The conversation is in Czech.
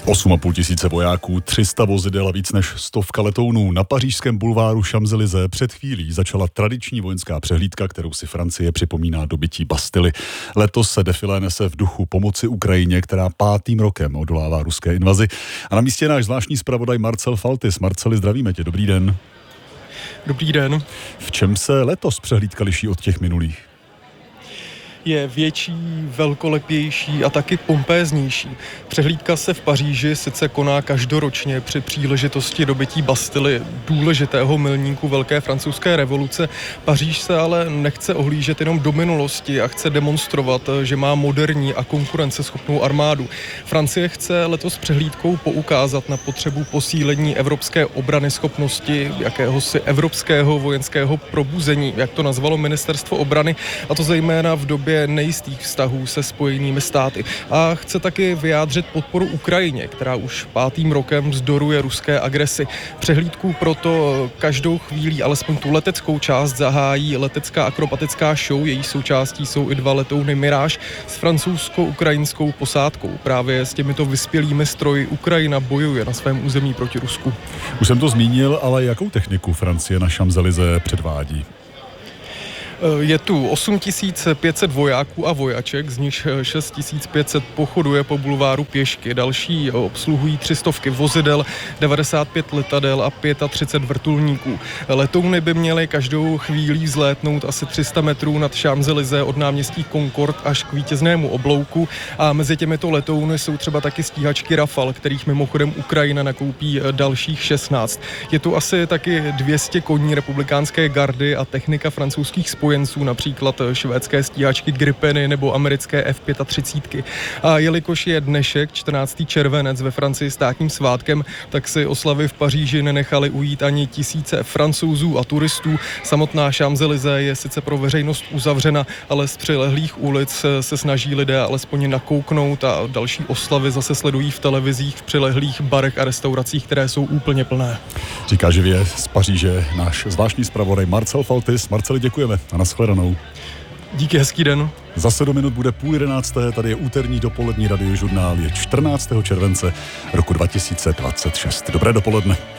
8,5 tisíce vojáků, 300 vozidel a víc než 100 letounů. Na pařížském bulváru Champs-Élysées před chvílí začala tradiční vojenská přehlídka, kterou si Francie připomíná dobytí Bastily. Letos se defilé nese v duchu pomoci Ukrajině, která 5. rokem odolává ruské invazi. A na místě je náš zvláštní zpravodaj Marcel Faltis. Marceli, zdravíme tě, dobrý den. Dobrý den. V čem se letos přehlídka liší od těch minulých? Je větší, velkolepější a taky pompéznější. Přehlídka se v Paříži sice koná každoročně při příležitosti dobytí Bastily, důležitého milníku Velké francouzské revoluce. Paříž se ale nechce ohlížet jenom do minulosti a chce demonstrovat, že má moderní a konkurenceschopnou armádu. Francie chce letos přehlídkou poukázat na potřebu posílení evropské obranyschopnosti, jakéhosi evropského vojenského probuzení, jak to nazvalo ministerstvo obrany, a to zejména v době nejistých vztahů se Spojenými státy. A chce taky vyjádřit podporu Ukrajině, která už 5. rokem vzdoruje ruské agresi. Přehlídku proto každou chvíli alespoň tu leteckou část zahájí letecká akrobatická show. Její součástí jsou i 2 letouny Mirage s francouzsko-ukrajinskou posádkou. Právě s těmito vyspělými stroji Ukrajina bojuje na svém území proti Rusku. Už jsem to zmínil, ale jakou techniku Francie na Champs-Élysées předvádí? Je tu 8500 vojáků a vojaček, z nich 6500 pochoduje po bulváru pěšky. Další obsluhují 300 vozidel, 95 letadel a 35 vrtulníků. Letouny by měly každou chvíli vzlétnout asi 300 metrů nad Champs-Élysées od náměstí Concorde až k vítěznému oblouku. A mezi těmito letouny jsou třeba taky stíhačky Rafale, kterých mimochodem Ukrajina nakoupí dalších 16. Je tu asi taky 200 koní republikánské gardy a technika francouzských spojenců, například švédské stíhačky Gripeny nebo americké F-35. A jelikož je dnešek, 14. červenec, ve Francii státním svátkem, tak si oslavy v Paříži nenechali ujít ani tisíce Francouzů a turistů. Samotná Champs-Élysées je sice pro veřejnost uzavřena, ale z přilehlých ulic se snaží lidé alespoň nakouknout a další oslavy zase sledují v televizích, v přilehlých barech a restauracích, které jsou úplně plné. Říká živě z Paříže náš zvláštní zpravodaj Marcel Faltis. Marceli, děkujeme a nashledanou. Díky, hezký den. Zase do minut bude 10:30, tady je úterní dopolední radiožurnál, je 14. července roku 2026. Dobré dopoledne.